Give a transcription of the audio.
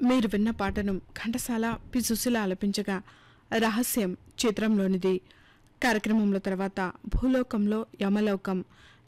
మీరు విన్న పాటను ఘంటసాల పి సుశీల ఆలపించగా రహస్యం చిత్రంలోనిది. కార్యక్రమంలో తర్వాత భూలోకంలో యమలోకం